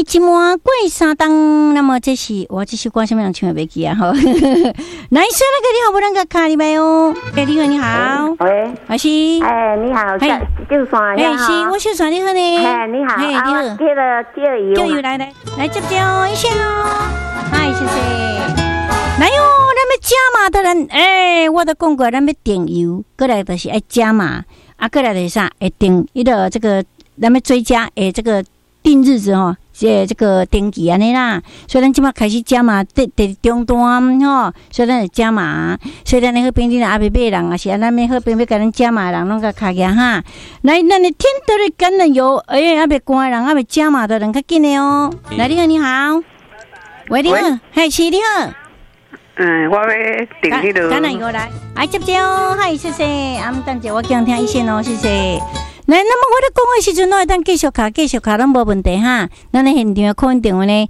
一满过三冬，那么这首歌什么人唱的袂记啊？吼，来，说那个你好，不能个卡里麦哦。你好，你好， 喂， 我是， 你好，就算你好， 是，我小算你好呢。 你好，你好， 叫油来接一下哦。谢谢。来哟，咱要加码的人，我都讲过，咱要订油，过来就是爱加码，过来就是啥？订一个这个，咱要追加，这个定日子哦。这个登记安尼啦，所以咱即马开始加码，第中段吼，所以咱就加码，所以咱那好边啲阿伯买人啊，是咱那好边要甲咱加码人，拢甲卡起哈。来，咱的天德的橄榄油，阿伯关人，阿伯加码的人较紧的哦。来，你好，你好，喂，你好，是你好。 我要订迄个橄榄油来，接哦，谢谢，等者我叫人听一线哦，谢谢。来，那么我咧讲的时阵，我会当继续卡，拢无问题哈。咱咧现场的空电话呢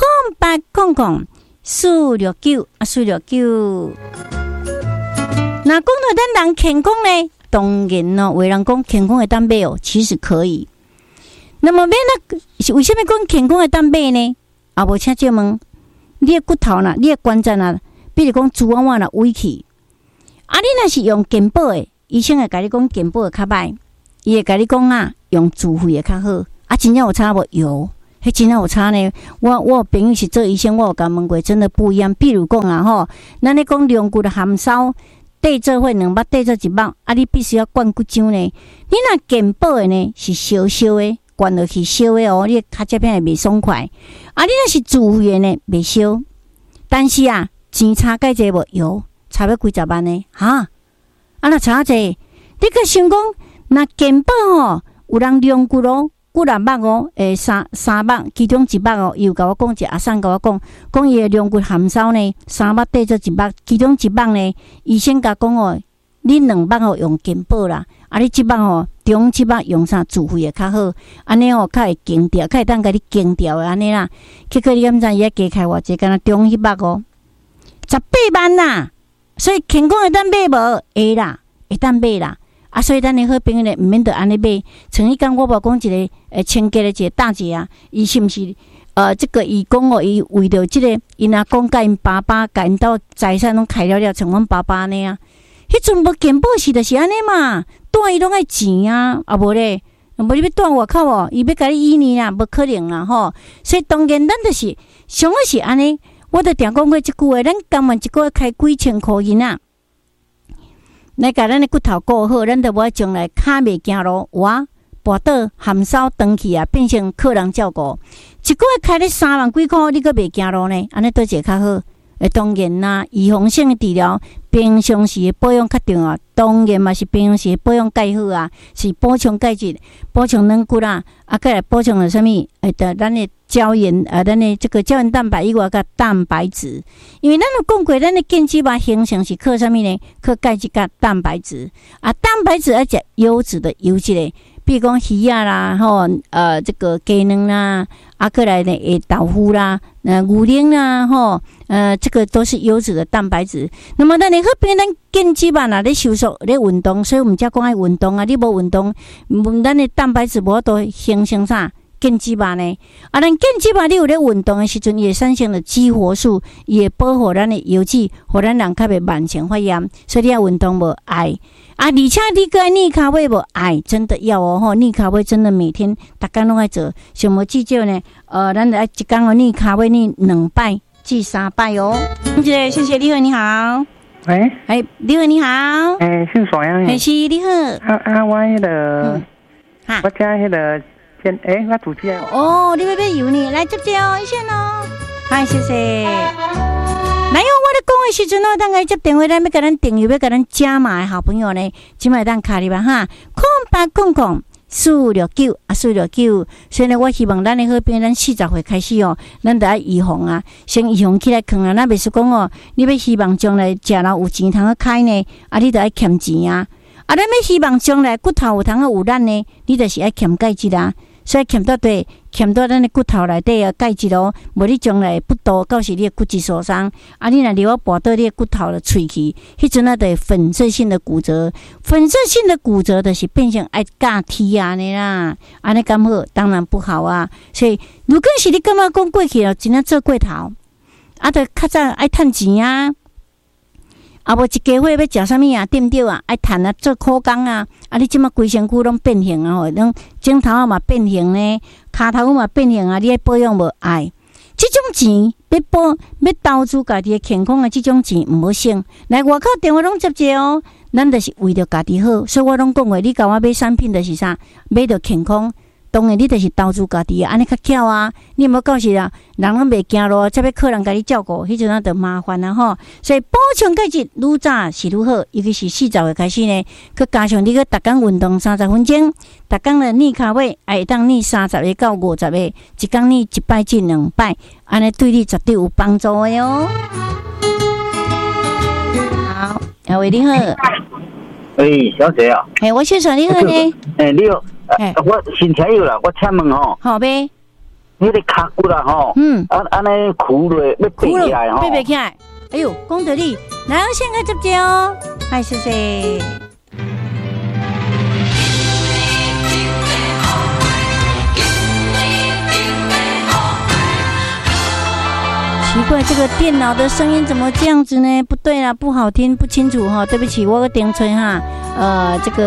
，0800-469-469。那讲到咱人健康呢，当然哦，有人讲健康的当买哦，其实可以。那么为什么讲健康的当买呢？无请借问，你的骨头啦，你的关节啦，比如讲猪弯啦、歪去，你若是用健保的，医生会甲你讲健保的较歹。伊会甲你讲用自费的较好。真正有差无？有，迄真正有差呢。我朋友是做医生，我有甲问过，真的不一样。比如讲吼，咱咧讲龙骨的含烧，缀做伙2目，缀做1目，你必须要灌骨浆呢。你若健保的呢，是烧的，灌落去烧的哦，你脚趾片会袂爽快。你若是自费的呢，袂烧，但是钱差介济无？有，差要几十万呢？若差济，你可想讲？那健保有人量骨骨6目3目，其中1目伊有甲我讲，一阿婶甲我讲伊的量骨含烧呢，3目缀做1目，其中1目呢，医生甲讲你2目用健保啦，你1目中1目用啥自费的较好，安尼较会经掉，较会当甲你经掉的安尼啦。结果你敢知伊加开偌济，敢若中1目18万啦，所以健康会当买无？会啦，会当买啦。所以咱的好朋友呢，毋免得安尼买。前一天我无讲一个清洁的一个大姐伊是毋是这个伊讲伊为着这个因阿公甲因爸爸甲因兜财产拢开了，像阮爸爸安尼迄阵无健保是就是安尼嘛，住伊拢爱钱无咧，无你要住外口伊要甲你医你啦，无可能啦吼。所以当然咱就是上好是安尼，我都定讲过即句话，咱甘愿一个月开几千块银来甲咱的骨头顾好，咱就无爱将来骹袂行路，跋倒含烧长去变成客人照顾。一个月开咧3万几块，你阁袂行路呢？安尼倒一个较好。当然啦，预防性的治疗，平常时的保养较重要。当然嘛是平常时的保养介好是补充钙质、补充软骨再来补充了什么？咱的胶原咱的这个胶原蛋白以外个蛋白质。因为咱有讲过，咱的腱肌形成是靠什么呢？靠钙质甲蛋白质蛋白质要食优质的油脂嘞。比如讲鱼啦，这个鸡卵啦，过来呢豆腐啦，牛奶啦，这个都是优质的蛋白质。那么咱好变咱腱肌啦，咧收缩咧运动，所以我们才讲爱运动你无运动，咱的蛋白质无都形成啥？腱肌肉呢？咱腱肌肉你有咧运动的时阵，伊会产生了激活素，伊会保护咱的油脂，互咱人较袂慢性发炎。所以你要运动无爱而且你个爱逆咖啡无爱，真的要逆咖啡真的每天大家拢爱做，上无至少呢，咱爱一工逆咖啡逆2摆至3摆哦。谢谢你好，你好。 喂， 你好，你好。 姓爽呀？ 是你好。 我迄个，我家迄个。我主机你要油呢？来接一线哦。谢谢。来我咧讲的时阵当个接电话，咱要甲咱订油，要甲咱加码的好朋友呢，即摆当卡里吧0800-469-469。所以呢，我希望咱的好朋友，咱40岁开始咱就要预防先预防起来扛咱袂说讲你要希望将来食了有钱通去开呢，你就要欠钱咱要希望将来骨头有通有力呢，你就是要欠钙质所以欠到咱的骨头内底啊钙质咯，无你将来不多，到时你的骨质受伤，啊，你若流拔到你的骨头的喙齿，迄阵啊，就粉碎性的骨折。粉碎性的骨折就是变成爱架踢啊尼啦，安尼敢好？当然不好啊。所以如果是你感觉讲过去了，真正做过头，啊，就较早爱趁钱啊。啊，无一家伙要食啥物啊？对毋对啊？爱趁啊，做苦工啊！啊，你即马规身躯拢变形啊！吼，拢枕头嘛变形呢，骹头嘛变形啊！你爱保养无爱？即种钱要投资家己的健康的即种钱毋好省。来外口电话拢接者哦，咱就是为着家己好，所以我拢讲话，你甲我买产品就是啥？买着健康。当然，你就是投资家己，安尼较巧啊！你有无到时啊，人拢袂行路，才要客人甲你照顾，迄阵啊就麻烦啦吼。所以补充钙质愈早是愈好，尤其是40岁开始呢，佮加上你佮逐工运动30分钟，逐工的逆骹位，会当逆30个到50个，一工逆1摆至2摆，安尼对你绝对有帮助的哟。好，阿伟你好。 喂，小姐啊。 嘿，我先生你好呢。 你好。我身体有啦，我请问吼。 好呗。 你的脚骨啦吼。安尼苦落要背起来吼。 背起来。哎呦，讲到你，来我先个接接哦。嗨，谢谢。奇怪，这个电脑的声音怎么这样子呢？不对啦，不好听，不清楚哈，对不起，我个顶吹哈。这个。